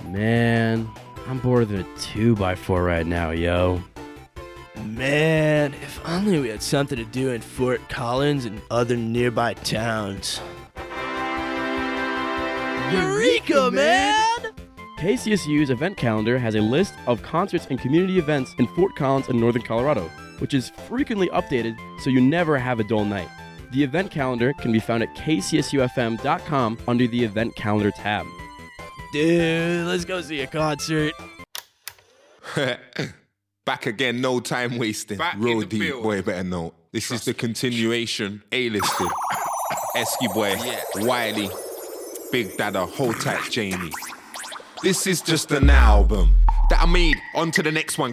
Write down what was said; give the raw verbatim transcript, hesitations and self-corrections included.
Man, I'm bored than a two by four right now, yo. Man, if only we had something to do in Fort Collins and other nearby towns. Eureka, man! K C S U's event calendar has a list of concerts and community events in Fort Collins and Northern Colorado, which is frequently updated so you never have a dull night. The event calendar can be found at k c s u f m dot com under the event calendar tab. Dude, let's go see a concert. Back again, no time wasting. Back in Real the deep, field. boy, better know. This Trust is the continuation, A-listed. Esky Boy, Yeah. Wiley, Big Dada, Hold Tight Jamie. This is just an album that I made. On to the next one.